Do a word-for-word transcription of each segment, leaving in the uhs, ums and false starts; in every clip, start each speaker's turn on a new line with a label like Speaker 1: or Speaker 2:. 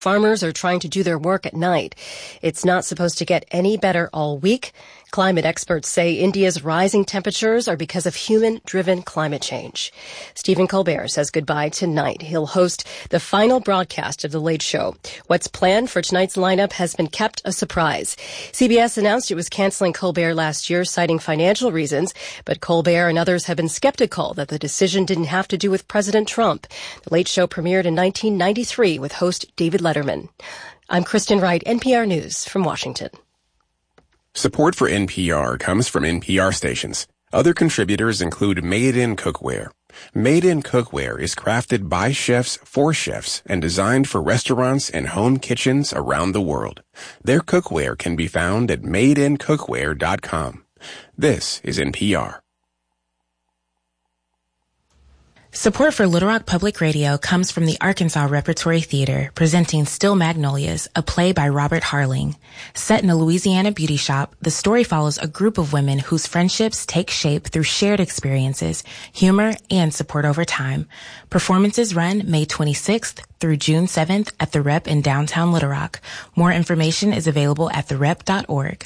Speaker 1: Farmers are trying to do their work at night. It's not supposed to get any better all week. Climate experts say India's rising temperatures are because of human-driven climate change. Stephen Colbert says goodbye tonight. He'll host the final broadcast of The Late Show. What's planned for tonight's lineup has been kept a surprise. C B S announced it was canceling Colbert last year, citing financial reasons, but Colbert and others have been skeptical that the decision didn't have to do with President Trump. The Late Show premiered in nineteen ninety-three with host David Letterman. I'm Kristen Wright, N P R News from Washington.
Speaker 2: Support for N P R comes from N P R stations. Other contributors include Made In Cookware. Made In Cookware is crafted by chefs for chefs and designed for restaurants and home kitchens around the world. Their cookware can be found at made in cookware dot com. This is N P R.
Speaker 3: Support for Little Rock Public Radio comes from the Arkansas Repertory Theater, presenting Still Magnolias, a play by Robert Harling. Set in a Louisiana beauty shop, the story follows a group of women whose friendships take shape through shared experiences, humor, and support over time. Performances run May twenty-sixth through June seventh at the Rep in downtown Little Rock. More information is available at the rep dot org.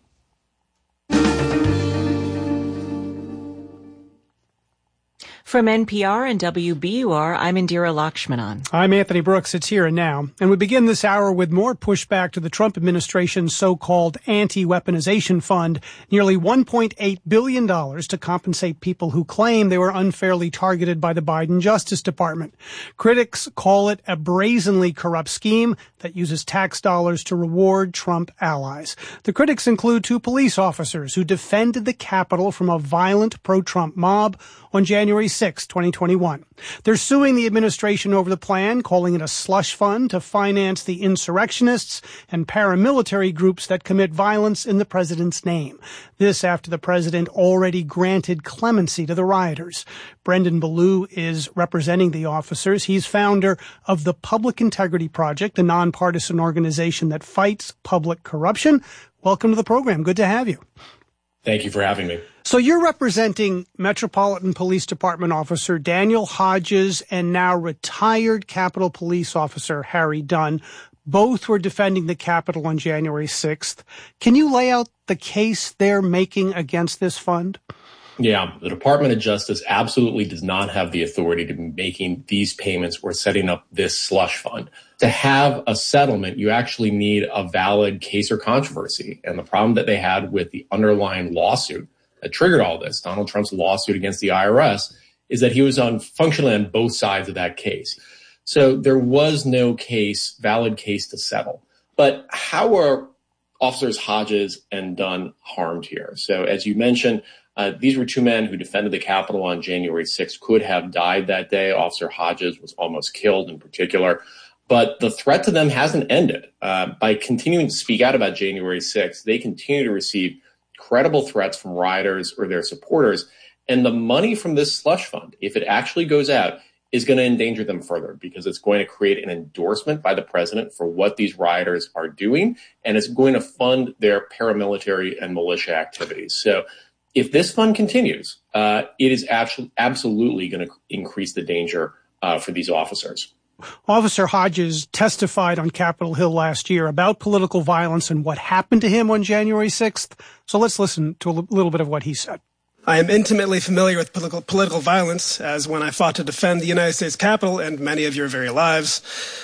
Speaker 4: From N P R and W B U R, I'm Indira Lakshmanan.
Speaker 5: I'm Anthony Brooks. It's Here and Now. And we begin this hour with more pushback to the Trump administration's so-called anti-weaponization fund, nearly one point eight billion dollars to compensate people who claim they were unfairly targeted by the Biden Justice Department. Critics call it a brazenly corrupt scheme that uses tax dollars to reward Trump allies. The critics include two police officers who defended the Capitol from a violent pro-Trump mob on January sixth, twenty twenty-one. They're suing the administration over the plan, calling it a slush fund to finance the insurrectionists and paramilitary groups that commit violence in the president's name. This after the president already granted clemency to the rioters. Brendan Ballou is representing the officers. He's founder of the Public Integrity Project, a nonpartisan organization that fights public corruption. Welcome to the program. Good to have you.
Speaker 6: Thank you for having me.
Speaker 5: So you're representing Metropolitan Police Department officer Daniel Hodges and now retired Capitol Police officer Harry Dunn. Both were defending the Capitol on January sixth. Can you lay out the case they're making against this fund?
Speaker 6: Yeah, the Department of Justice absolutely does not have the authority to be making these payments or setting up this slush fund. To have a settlement, you actually need a valid case or controversy. And the problem that they had with the underlying lawsuit that triggered all this, Donald Trump's lawsuit against the I R S, is that he was on functionally on both sides of that case. So there was no case, valid case to settle. But how are officers Hodges and Dunn harmed here? So as you mentioned, Uh, these were two men who defended the Capitol on January sixth, could have died that day. Officer Hodges was almost killed in particular. But the threat to them hasn't ended. Uh, by continuing to speak out about January sixth, they continue to receive credible threats from rioters or their supporters. And the money from this slush fund, if it actually goes out, is going to endanger them further because it's going to create an endorsement by the president for what these rioters are doing. And it's going to fund their paramilitary and militia activities. So if this fund continues, uh, it is abso- absolutely going to increase the danger uh, for these officers.
Speaker 5: Officer Hodges testified on Capitol Hill last year about political violence and what happened to him on January sixth. So let's listen to a l- little bit of what he said.
Speaker 7: I am intimately familiar with political, political violence, as when I fought to defend the United States Capitol and many of your very lives,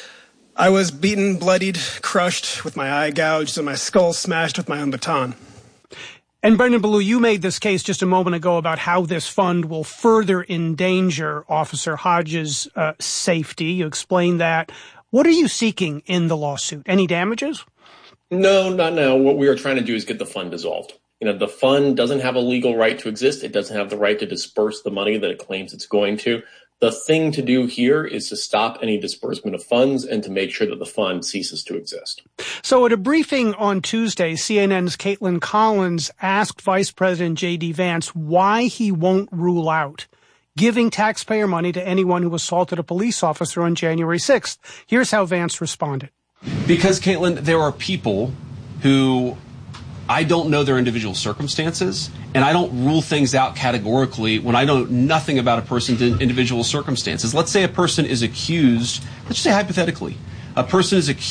Speaker 7: I was beaten, bloodied, crushed, with my eye gouged and my skull smashed with my own baton.
Speaker 5: And Brendan Ballou, you made this case just a moment ago about how this fund will further endanger Officer Hodges' uh, safety. You explained that. What are you seeking in the lawsuit? Any damages?
Speaker 6: No, not now. What we are trying to do is get the fund dissolved. You know, the fund doesn't have a legal right to exist. It doesn't have the right to disperse the money that it claims it's going to. The thing to do here is to stop any disbursement of funds and to make sure that the fund ceases to exist.
Speaker 5: So at a briefing on Tuesday, C N N's Caitlin Collins asked Vice President J D. Vance why he won't rule out giving taxpayer money to anyone who assaulted a police officer on January sixth. Here's how Vance responded.
Speaker 8: Because, Caitlin, there are people who I don't know their individual circumstances, and I don't rule things out categorically when I know nothing about a person's individual circumstances. Let's say a person is accused, let's just say hypothetically, A person is accused